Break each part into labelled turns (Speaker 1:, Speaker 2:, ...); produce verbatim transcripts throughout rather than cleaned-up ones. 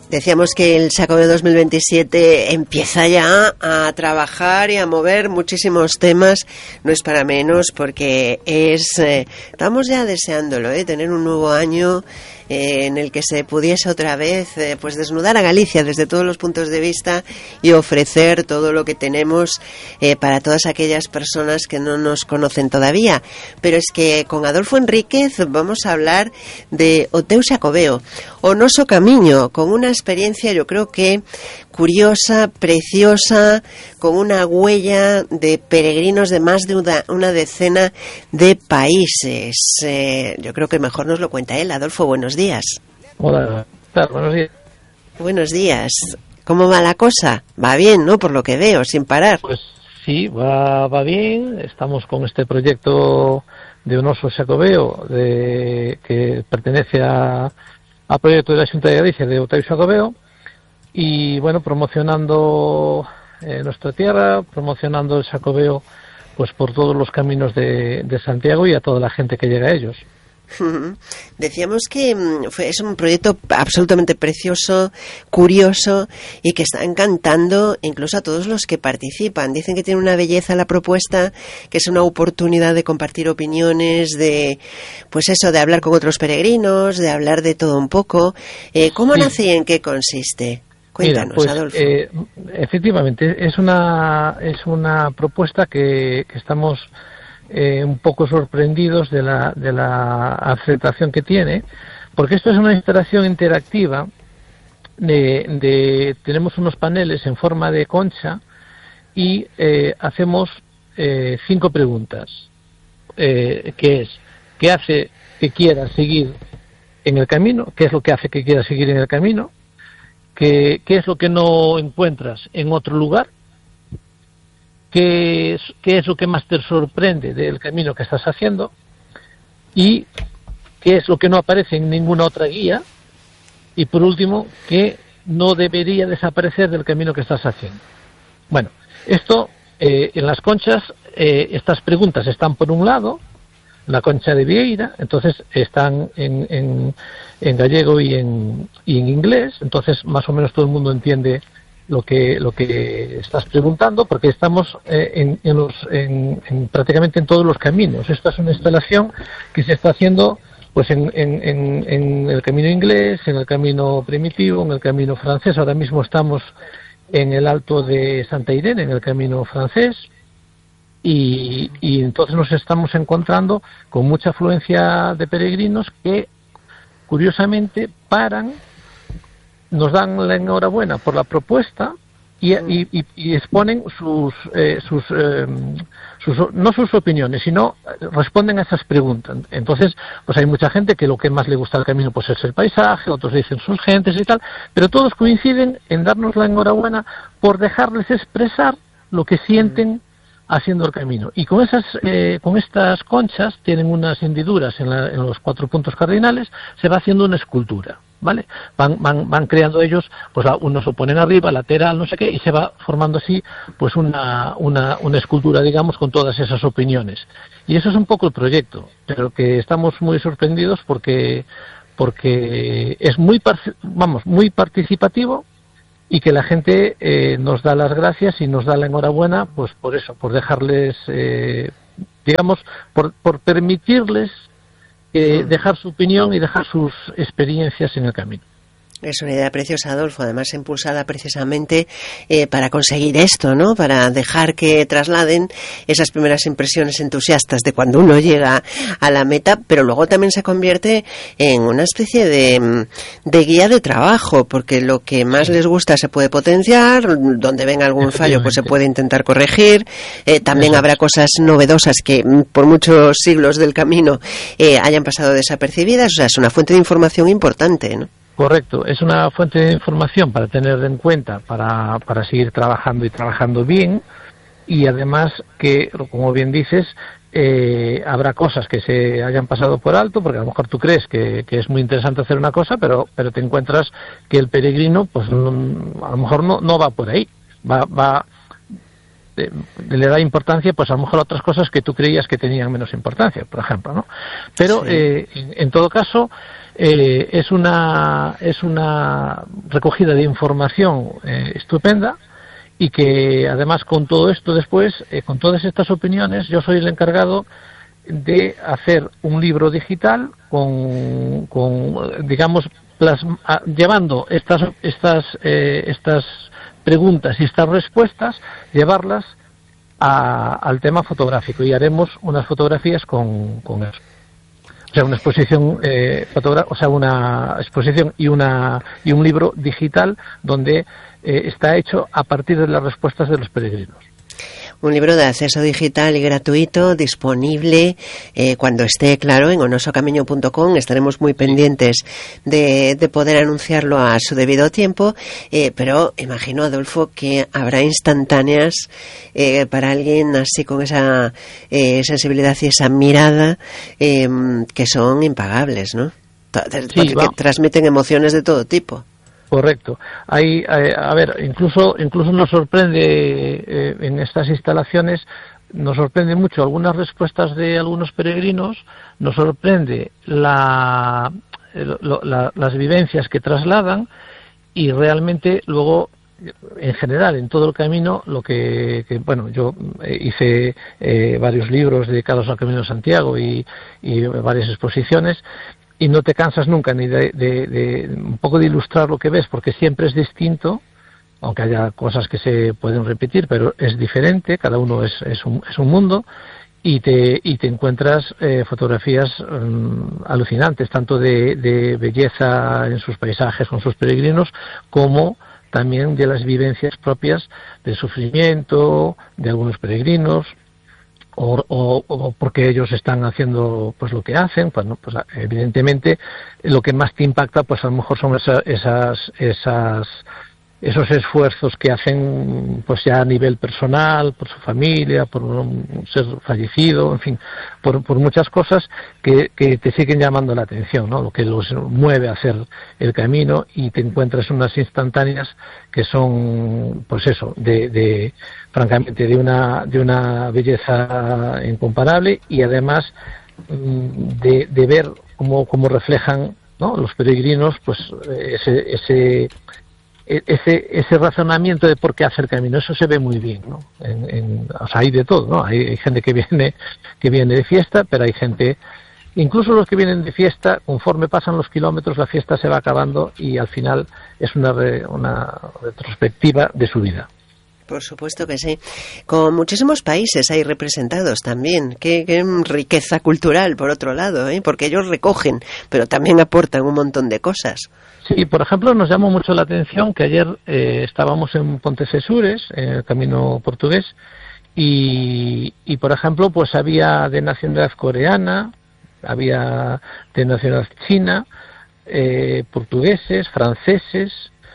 Speaker 1: Decíamos que el Xacobeo dos mil veintisiete empieza ya a trabajar y a mover muchísimos temas, no es para menos, porque es eh, estamos ya deseándolo, ¿eh? Tener un nuevo año eh, en el que se pudiese otra vez eh, pues desnudar a Galicia desde todos los puntos de vista y ofrecer todo lo que tenemos eh, para todas aquellas personas que no nos conocen todavía. Pero es que con Adolfo Enríquez vamos a hablar de o teu Xacobeo, o noso camiño, con una experiencia yo creo que curiosa, preciosa, con una huella de peregrinos de más de una, una decena de países. Eh, yo creo que mejor nos lo cuenta él. Adolfo, buenos días.
Speaker 2: Hola, buenos días.
Speaker 1: Buenos días. ¿Cómo va la cosa? Va bien, ¿no? Por lo que veo, sin parar.
Speaker 2: Pues sí, va, va bien. Estamos con este proyecto de un oso Xacobeo de, que pertenece a al proyecto de la Xunta de Galicia de o teu Xacobeo, y bueno, promocionando eh, nuestra tierra, promocionando el Xacobeo pues por todos los caminos de, de Santiago y a toda la gente que llega a ellos.
Speaker 1: Decíamos que fue, es un proyecto absolutamente precioso, curioso y que está encantando incluso a todos los que participan. Dicen que tiene una belleza la propuesta, que es una oportunidad de compartir opiniones, de pues eso, de hablar con otros peregrinos, de hablar de todo un poco. Eh, ¿Cómo sí. nace y en qué consiste? Cuéntanos,
Speaker 2: Mira, pues,
Speaker 1: Adolfo.
Speaker 2: Eh, efectivamente, es una es una propuesta que, que estamos Eh, un poco sorprendidos de la, de la aceptación que tiene, porque esto es una instalación interactiva de, de tenemos unos paneles en forma de concha y eh, hacemos eh, cinco preguntas, eh, que es ¿qué hace que quieras seguir en el camino? ¿Qué es lo que hace que quieras seguir en el camino? ¿Qué, qué es lo que no encuentras en otro lugar? ¿Qué es, qué es lo que más te sorprende del camino que estás haciendo? ¿Y qué es lo que no aparece en ninguna otra guía? Y por último, ¿qué no debería desaparecer del camino que estás haciendo? Bueno, esto eh, en las conchas, eh, estas preguntas están por un lado, la concha de Vieira, entonces están en, en, en gallego y en, y en inglés, entonces más o menos todo el mundo entiende lo que lo que estás preguntando, porque estamos eh, en, en los en, en prácticamente en todos los caminos. Esta es una instalación que se está haciendo pues en, en, en, en el camino inglés, en el camino primitivo, en el camino francés. Ahora mismo estamos en el Alto de Santa Irene, en el camino francés, y, y entonces nos estamos encontrando con mucha afluencia de peregrinos que curiosamente paran, nos dan la enhorabuena por la propuesta y, y, y exponen sus, eh, sus, eh, sus, no sus opiniones, sino responden a esas preguntas. Entonces, pues hay mucha gente que lo que más le gusta al camino pues es el paisaje, otros dicen sus gentes y tal, pero todos coinciden en darnos la enhorabuena por dejarles expresar lo que sienten haciendo el camino. Y con esas eh, con estas conchas, tienen unas hendiduras en, la, en los cuatro puntos cardinales, se va haciendo una escultura, ¿vale? Van, van, van creando ellos, pues unos lo ponen arriba, lateral, no sé qué, y se va formando así, pues una, una, una escultura, digamos, con todas esas opiniones. Y eso es un poco el proyecto, pero que estamos muy sorprendidos porque, porque es muy, vamos, muy participativo, y que la gente eh, nos da las gracias y nos da la enhorabuena pues por eso, por dejarles, eh, digamos, por, por permitirles eh, dejar su opinión y dejar sus experiencias en el camino.
Speaker 1: Es una idea preciosa, Adolfo, además impulsada precisamente eh, para conseguir esto, ¿no? Para dejar que trasladen esas primeras impresiones entusiastas de cuando uno llega a la meta, pero luego también se convierte en una especie de, de guía de trabajo, porque lo que más les gusta se puede potenciar, donde venga algún fallo pues se puede intentar corregir, eh, también habrá cosas novedosas que por muchos siglos del camino eh, hayan pasado desapercibidas, o sea, es una fuente de información importante, ¿no?
Speaker 2: Correcto, es una fuente de información para tener en cuenta, para, para seguir trabajando y trabajando bien, y además que, como bien dices, eh, habrá cosas que se hayan pasado por alto, porque a lo mejor tú crees que, que es muy interesante hacer una cosa, pero, pero te encuentras que el peregrino, pues no, a lo mejor no, no va por ahí, va, va eh, le da importancia, pues a lo mejor a otras cosas que tú creías que tenían menos importancia, por ejemplo, ¿no? Pero, sí. eh, en, en todo caso, Eh, es una es una recogida de información eh, estupenda, y que además con todo esto después, eh, con todas estas opiniones, yo soy el encargado de hacer un libro digital con, con digamos, plasma, llevando estas estas eh, estas preguntas y estas respuestas, llevarlas a, al tema fotográfico, y haremos unas fotografías con, con eso. O sea, una exposición eh, fotogra- o sea, una exposición y una y un libro digital donde eh, está hecho a partir de las respuestas de los peregrinos.
Speaker 1: Un libro de acceso digital y gratuito, disponible eh, cuando esté, claro, en onosocamiño punto com. Estaremos muy pendientes de, de poder anunciarlo a su debido tiempo, eh, pero imagino, Adolfo, que habrá instantáneas eh, para alguien así con esa eh, sensibilidad y esa mirada eh, que son impagables, ¿no? Sí, que transmiten emociones de todo tipo.
Speaker 2: Correcto. Hay, eh, a ver, incluso incluso nos sorprende eh, en estas instalaciones, nos sorprende mucho algunas respuestas de algunos peregrinos, nos sorprende la, lo, la, las vivencias que trasladan, y realmente luego, en general, en todo el camino, lo que, que bueno, yo hice eh, varios libros dedicados al Camino de Santiago y, y varias exposiciones, y no te cansas nunca ni de, de, de un poco de ilustrar lo que ves, porque siempre es distinto, aunque haya cosas que se pueden repetir, pero es diferente, cada uno es, es, un, es un mundo, y te, y te encuentras eh, fotografías um, alucinantes, tanto de, de belleza en sus paisajes con sus peregrinos, como también de las vivencias propias del sufrimiento de algunos peregrinos, O, o, o porque ellos están haciendo pues lo que hacen. Pues, ¿no? Pues evidentemente lo que más te impacta pues a lo mejor son esa, esas esas esos esfuerzos que hacen pues ya a nivel personal, por su familia, por un ser fallecido, en fin, por, por muchas cosas que, que te siguen llamando la atención, ¿no? Lo que los mueve a hacer el camino, y te encuentras unas instantáneas que son, pues eso, de, de francamente de una de una belleza incomparable, y además de, de ver cómo, cómo reflejan, ¿no?, los peregrinos pues ese ese ese ese razonamiento de por qué hacer camino. Eso se ve muy bien, ¿no? En, en, o sea, hay de todo, ¿no? Hay, hay gente que viene que viene de fiesta, pero hay gente, incluso los que vienen de fiesta, conforme pasan los kilómetros, la fiesta se va acabando y al final es una re, una retrospectiva de su vida.
Speaker 1: Por supuesto que sí. Con muchísimos países hay representados también. Qué, qué riqueza cultural, por otro lado, ¿eh? Porque ellos recogen, pero también aportan un montón de cosas.
Speaker 2: Sí, por ejemplo, nos llamó mucho la atención que ayer eh, estábamos en Pontecesures, en el camino portugués, y, y por ejemplo, pues había de nacionalidad coreana, había de nacionalidad china, eh, portugueses, franceses,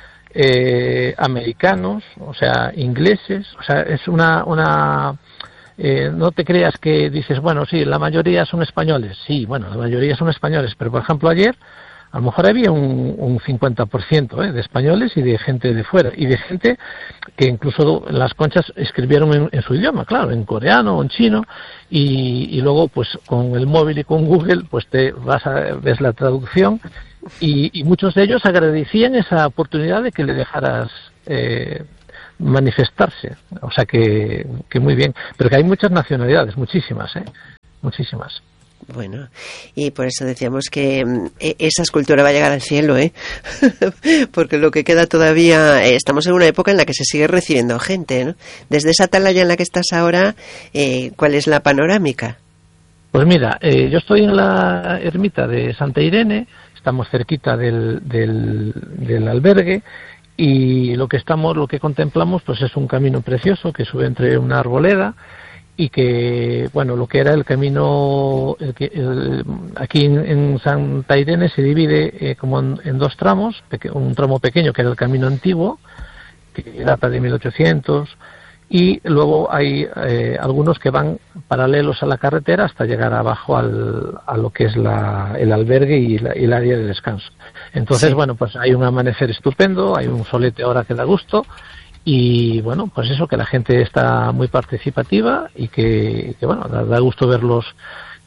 Speaker 2: eh, americanos, o sea, ingleses. O sea, es una una eh, no te creas que dices, bueno, sí, la mayoría son españoles. Sí, bueno, la mayoría son españoles, pero por ejemplo ayer a lo mejor había un, un cincuenta por ciento ¿eh? de españoles y de gente de fuera, y de gente que incluso las conchas escribieron en, en su idioma, claro, en coreano o en chino, y, y luego pues con el móvil y con Google pues te vas a ves la traducción, y, y muchos de ellos agradecían esa oportunidad de que le dejaras eh, manifestarse. O sea que, que muy bien, pero que hay muchas nacionalidades, muchísimas, ¿eh? muchísimas.
Speaker 1: Bueno, y por eso decíamos que eh, esa escultura va a llegar al cielo, ¿eh? Porque lo que queda todavía, eh, estamos en una época en la que se sigue recibiendo gente, ¿no? Desde esa atalaya en la que estás ahora, eh, ¿cuál es la panorámica?
Speaker 2: Pues mira, eh, yo estoy en la ermita de Santa Irene, estamos cerquita del, del, del albergue, y lo que estamos, lo que contemplamos, pues es un camino precioso que sube entre una arboleda, y que, bueno, lo que era el camino, el que, el, aquí en, en Santa Irene se divide eh, como en, en dos tramos, peque, un tramo pequeño que era el camino antiguo, que data de mil ochocientos, y luego hay eh, algunos que van paralelos a la carretera hasta llegar abajo al, a lo que es la, el albergue y, la, y el área de descanso. Entonces, sí. Bueno, pues hay un amanecer estupendo, hay un solete ahora que da gusto. Y bueno, pues eso, que la gente está muy participativa y que, que bueno, da, da gusto verlos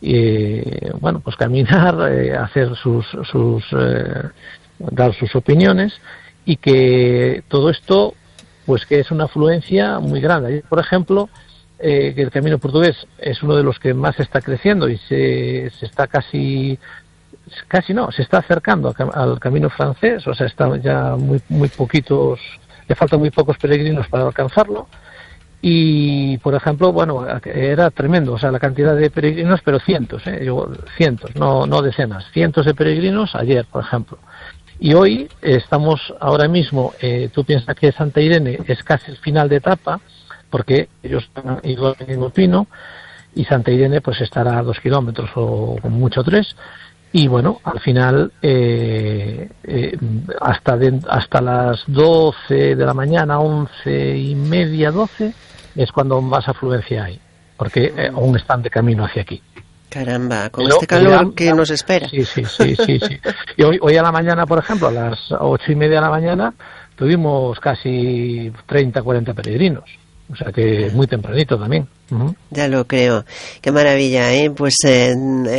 Speaker 2: eh, bueno, pues caminar, eh, hacer sus, sus eh, dar sus opiniones, y que todo esto, pues que es una afluencia muy grande. Por ejemplo, eh, que el Camino Portugués es uno de los que más está creciendo y se, se está casi, casi no, se está acercando al Camino Francés, o sea, están ya muy, muy poquitos, le faltan muy pocos peregrinos para alcanzarlo. Y, por ejemplo, bueno, era tremendo, o sea, la cantidad de peregrinos, pero cientos, ¿eh? Yo, cientos, no, no decenas, cientos de peregrinos ayer, por ejemplo. Y hoy eh, estamos ahora mismo, eh, tú piensas que Santa Irene es casi el final de etapa, porque ellos están igual en Opino, y Santa Irene pues estará a dos kilómetros o con mucho tres. Y bueno, al final, eh, eh, hasta de, hasta las doce de la mañana, once y media, doce, es cuando más afluencia hay, porque eh, aún están de camino hacia aquí.
Speaker 1: Caramba, con Pero, este calor ya, que nos espera.
Speaker 2: Sí, sí, sí, sí, sí. Y hoy, hoy a la mañana, por ejemplo, a las ocho y media de la mañana, tuvimos casi treinta, cuarenta peregrinos. O sea que muy tempranito también. Uh-huh.
Speaker 1: Ya lo creo. Qué maravilla, ¿eh? Pues eh,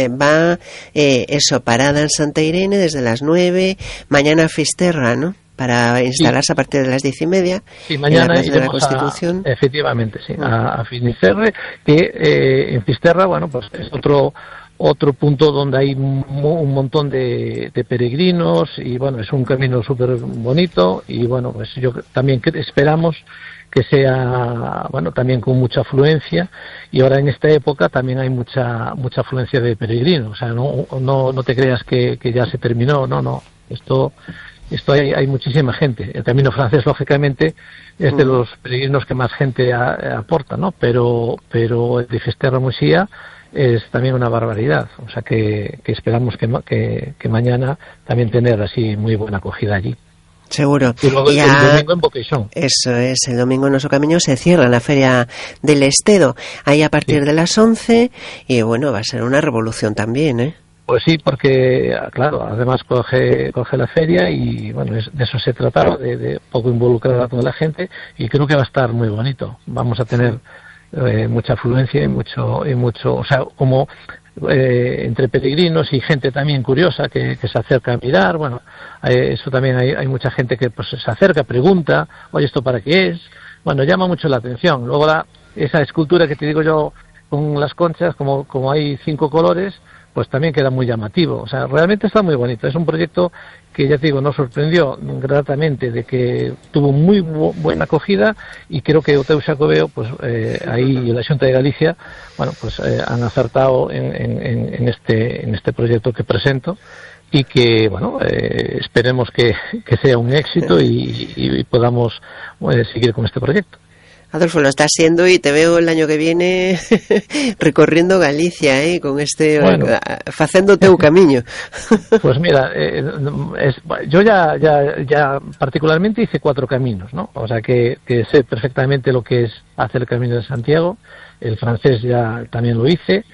Speaker 1: va eh, eso, parada en Santa Irene desde las nueve, mañana a Fisterra, ¿no? Para instalarse sí. a partir de las diez y media.
Speaker 2: Sí, mañana
Speaker 1: en la de la Constitución.
Speaker 2: A, efectivamente, sí, a, a Finisterre, que eh, en Fisterra, bueno, pues es otro otro punto donde hay un, un montón de, de peregrinos, y bueno, es un camino súper bonito, y bueno, pues yo también esperamos que sea, bueno, también con mucha afluencia, y ahora en esta época también hay mucha mucha afluencia de peregrinos, o sea, no no, no te creas que, que ya se terminó, no, no, esto esto hay, hay muchísima gente. El Camino Francés, lógicamente, es de los peregrinos que más gente a, aporta, ¿no? Pero pero el de Fisterra Muxía es también una barbaridad, o sea que, que esperamos que, que, que mañana también tener así muy buena acogida allí.
Speaker 1: Seguro.
Speaker 2: Y luego
Speaker 1: ya,
Speaker 2: el domingo en Boqueixón.
Speaker 1: Eso es, el domingo en Nuestro Camino se cierra la Feria del Estedo, ahí a partir sí. de las once, y bueno, va a ser una revolución también, ¿eh?
Speaker 2: Pues sí, porque, claro, además coge coge la feria y, bueno, es, de eso se trataba, de, de poco involucrar a toda la gente, y creo que va a estar muy bonito. Vamos a tener eh, mucha afluencia y mucho, y mucho, o sea, como eh, entre peregrinos y gente también curiosa que, que se acerca a mirar. Bueno, eh, eso también hay, hay mucha gente que pues se acerca, pregunta, oye, ¿esto para qué es? Bueno, llama mucho la atención. Luego la, esa escultura que te digo yo con las conchas, como, como hay cinco colores, pues también queda muy llamativo. O sea, realmente está muy bonito. Es un proyecto que, ya te digo, nos sorprendió gratamente, de que tuvo muy bu- buena acogida, y creo que Oteu Xacobeo, pues eh, ahí la Xunta de Galicia, bueno, pues eh, han acertado en, en, en este en este proyecto que presento, y que, bueno, eh, esperemos que, que sea un éxito y, y podamos eh, seguir con este proyecto.
Speaker 1: Adolfo, lo está siendo, y te veo el año que viene recorriendo Galicia, ¿eh? Con este, bueno, facendo teu camiño.
Speaker 2: Pues mira, eh, es, yo ya, ya, ya particularmente hice cuatro caminos, ¿no? O sea que, que sé perfectamente lo que es hacer el Camino de Santiago. El francés ya también lo hice.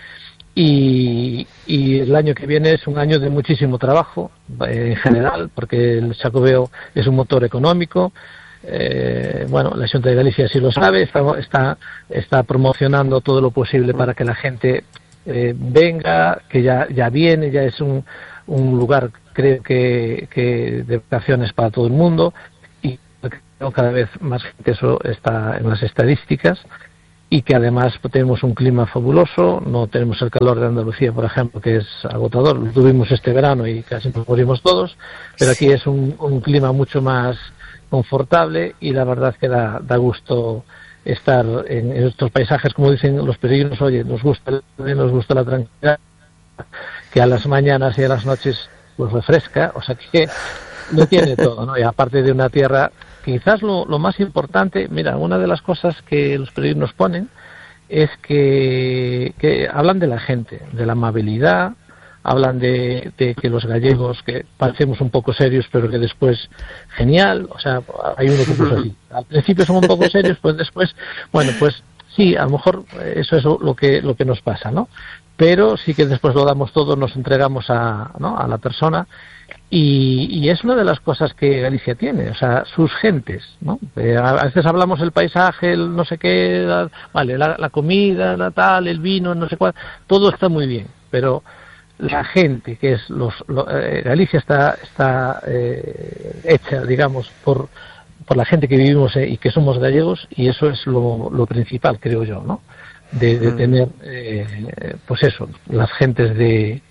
Speaker 2: Y, y el año que viene es un año de muchísimo trabajo, eh, en general, porque el Xacobeo es un motor económico. Eh, bueno, la Xunta de Galicia sí lo sabe, está, está, está promocionando todo lo posible para que la gente eh, venga, que ya, ya viene, ya es un, un lugar, creo que, que de vacaciones para todo el mundo, y cada vez más gente, eso está en las estadísticas, y que además tenemos un clima fabuloso, no tenemos el calor de Andalucía, por ejemplo, que es agotador. Lo tuvimos este verano y casi nos morimos todos, pero aquí es un, un clima mucho más confortable, y la verdad que da, da gusto estar en, en estos paisajes, como dicen los peregrinos, oye, nos gusta, nos gusta la tranquilidad, que a las mañanas y a las noches pues refresca, o sea que no tiene todo, ¿no? Y aparte de una tierra, quizás lo, lo más importante, mira, una de las cosas que los peregrinos ponen es que, que hablan de la gente, de la amabilidad, hablan de, de que los gallegos, que parecemos un poco serios, pero que después, genial, o sea, hay uno que puso así, al principio somos un poco serios, pues después, bueno, pues sí, a lo mejor eso es lo que, lo que nos pasa, ¿no? Pero sí que después lo damos todo, nos entregamos a, ¿no?, a la persona, y, y es una de las cosas que Galicia tiene, o sea, sus gentes, ¿no? Eh, a veces hablamos el paisaje, el no sé qué, la, vale, la, la comida, la tal, el vino, no sé cuál, todo está muy bien, pero la gente, que es los, lo, eh, Galicia está está eh, hecha, digamos, por por la gente que vivimos eh, y que somos gallegos, y eso es lo, lo principal, creo yo, ¿no? De, de tener, eh, pues eso, las gentes de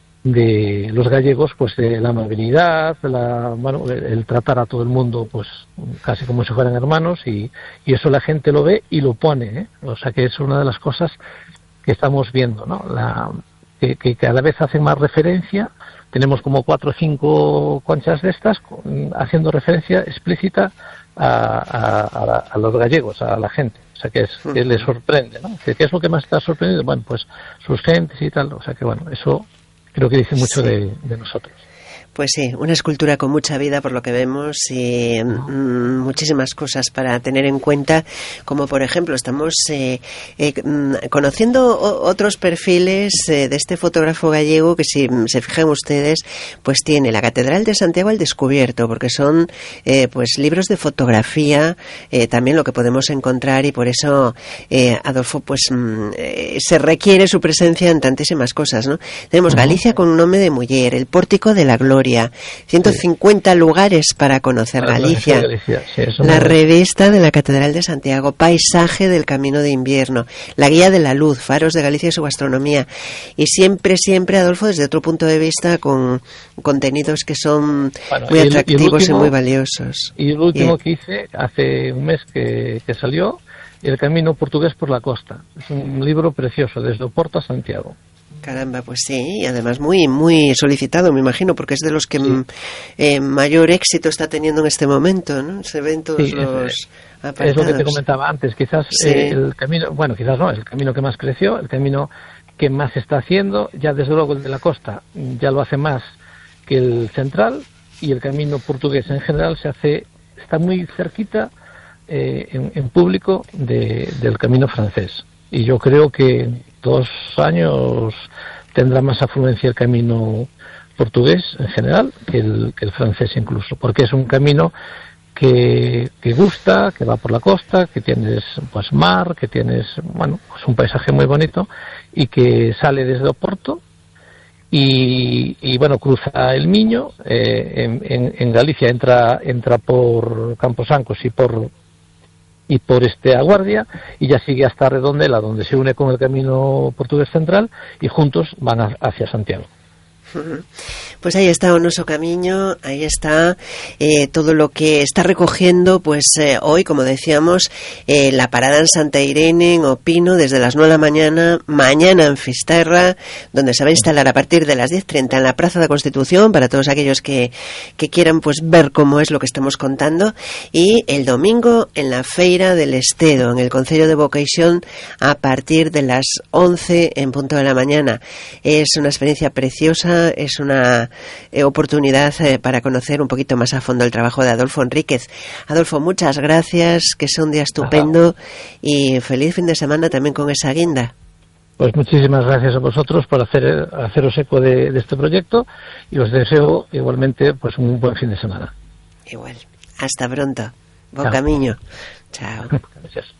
Speaker 2: de los gallegos, pues de la amabilidad, la, bueno, el tratar a todo el mundo pues casi como si fueran hermanos, y, y eso la gente lo ve y lo pone, ¿eh? O sea que es una de las cosas que estamos viendo, ¿no? La, que, que cada vez hacen más referencia. Tenemos como cuatro o cinco conchas de estas haciendo referencia explícita a, a, a, la, a los gallegos, a la gente. O sea que, es, que les sorprende, ¿no? ¿Qué es lo que más está sorprendido? Bueno, pues sus gentes y tal. O sea que bueno, eso creo que dice mucho sí. de, de nosotros.
Speaker 1: Pues sí, una escultura con mucha vida por lo que vemos y mmm, muchísimas cosas para tener en cuenta, como por ejemplo estamos eh, eh, conociendo otros perfiles eh, de este fotógrafo gallego que, si se fijan ustedes, pues tiene la Catedral de Santiago al descubierto, porque son eh, pues libros de fotografía, eh, también lo que podemos encontrar, y por eso eh, Adolfo pues mmm, eh, se requiere su presencia en tantísimas cosas, ¿no? Tenemos Galicia con un nombre de mujer, el Pórtico de la Gloria, ciento cincuenta sí. lugares para conocer para Galicia, Galicia. Sí, la me... revista de la Catedral de Santiago, paisaje del Camino de Invierno, la guía de la luz, faros de Galicia y su gastronomía, y siempre, siempre, Adolfo, desde otro punto de vista, con contenidos que son bueno, muy atractivos y, y, último, y muy valiosos.
Speaker 2: Y el último yeah. que hice hace un mes que, que salió, El Camino Portugués por la Costa. Es un libro precioso, desde Oporto a Santiago.
Speaker 1: Caramba, pues sí, y además muy muy solicitado, me imagino, porque es de los que sí. m, eh, mayor éxito está teniendo en este momento, ¿no? Se ven todos sí, los
Speaker 2: es, apartados. Es lo que te comentaba antes, quizás sí. eh, el camino, bueno, quizás no, el camino que más creció, el camino que más se está haciendo, ya desde luego el de la costa ya lo hace más que el central, y el camino portugués en general se hace, está muy cerquita eh, en, en público de, del camino francés. Y yo creo que en dos años tendrá más afluencia el camino portugués en general que el, que el francés incluso, porque es un camino que, que gusta, que va por la costa, que tienes pues mar, que tienes, bueno, pues un paisaje muy bonito, y que sale desde Oporto y, y bueno, cruza el Miño, eh, en, en, en Galicia entra entra por Camposancos y por y por este A Guardia, y ya sigue hasta Redondela, donde se une con el camino portugués central, y juntos van a, hacia Santiago.
Speaker 1: Pues ahí está O Noso Camiño, ahí está eh, todo lo que está recogiendo pues eh, hoy, como decíamos, eh, la parada en Santa Irene, en Opino, desde las nueve de la mañana, mañana en Fisterra, donde se va a instalar a partir de las diez treinta en la Plaza de la Constitución, para todos aquellos que, que quieran pues ver cómo es lo que estamos contando, y el domingo en la Feira del Estedo, en el Concello de Boqueixón, a partir de las once en punto de la mañana. Es una experiencia preciosa, es una eh, oportunidad eh, para conocer un poquito más a fondo el trabajo de Adolfo Enríquez. Adolfo, muchas gracias, que sea un día estupendo. Ajá. Y feliz fin de semana también con esa guinda.
Speaker 2: Pues muchísimas gracias a vosotros por hacer haceros eco de, de este proyecto, y os deseo igualmente pues un buen fin de semana.
Speaker 1: Igual. Hasta pronto. Buen camino. Chao.
Speaker 2: Gracias.